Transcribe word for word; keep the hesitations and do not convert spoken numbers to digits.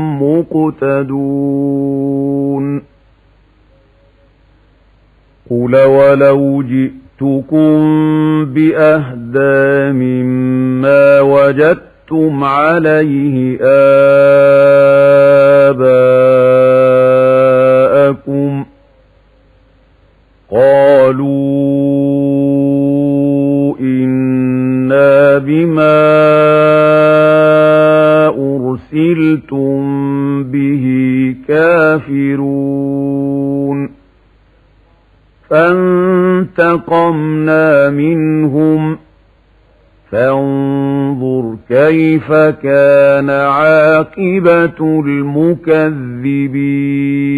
مقتدون قل ولو جئتكم بأهدى مما وجدتم عليه آباءكم قالوا إنا بما أرسلتم به كافرون فانتقمنا منهم فانظر كيف كان عاقبة المكذبين